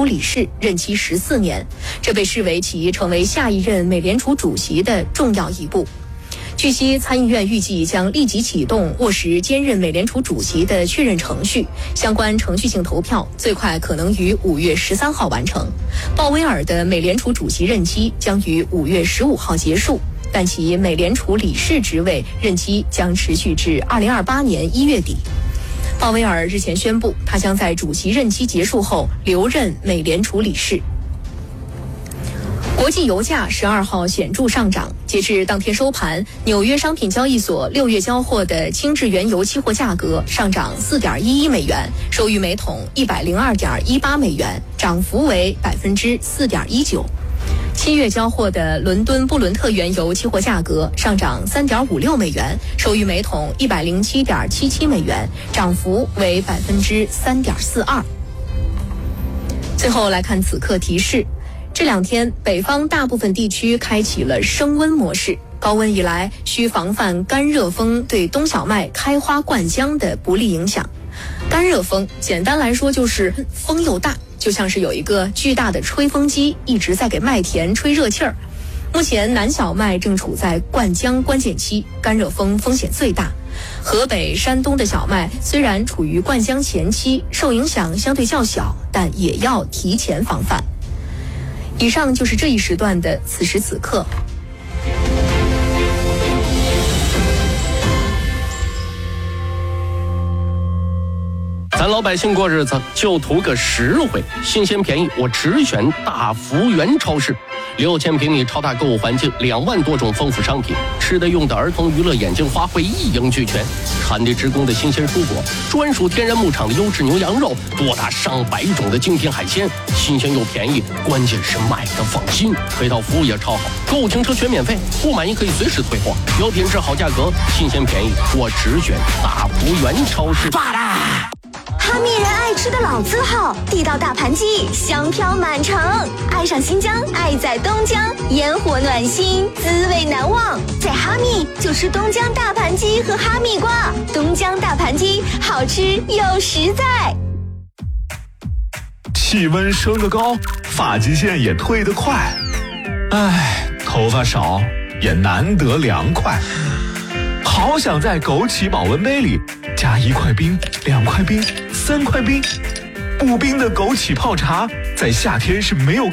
储理事，任期14年，这被视为其成为下一任美联储主席的重要一步。据悉，参议院预计将立即启动沃什兼任美联储主席的确认程序，相关程序性投票最快可能于5月13号完成。鲍威尔的美联储主席任期将于5月15号结束，但其美联储理事职位任期将持续至2028年1月底。鲍威尔日前宣布，他将在主席任期结束后留任美联储理事。国际油价12号显著上涨，截至当天收盘，纽约商品交易所6月交货的轻质原油期货价格上涨4.11美元，收于每桶102.18美元，涨幅为4.19%。7月交货的伦敦布伦特原油期货价格上涨3.56美元，收于每桶107.77美元，涨幅为3.42%。最后来看此刻提示。这2天，北方大部分地区开启了升温模式。高温以来，需防范干热风对冬小麦开花灌浆的不利影响。干热风简单来说就是风又大，就像是有一个巨大的吹风机一直在给麦田吹热气儿。目前南小麦正处在灌浆关键期，干热风风险最大。河北、山东的小麦虽然处于灌浆前期，受影响相对较小，但也要提前防范。以上就是这一时段的此时此刻。 咱老百姓过日子就图个实惠，新鲜便宜，我只选大福源超市。6000平米超大购物环境，2万多种丰富商品，吃的用的儿童娱乐眼镜花卉一应俱全。产地直供的新鲜蔬果，专属天然牧场的优质牛羊肉，多达上百种的精品海鲜，新鲜又便宜，关键是买的放心。配套服务也超好，购物停车全免费，不满意可以随时退货。有品质好价格，新鲜便宜，我只选大福源超市。 哈密人爱吃的老字号，地道大盘鸡，香飘满城。爱上新疆，爱在东江，烟火暖心，滋味难忘。在哈密就吃东江大盘鸡和哈密瓜，东江大盘鸡好吃又实在。 气温升得高，发际线也退得快，头发少也难得凉快。好想在枸杞保温杯里加1块冰、2块冰、3块冰，不冰的枸杞泡茶，在夏天是没有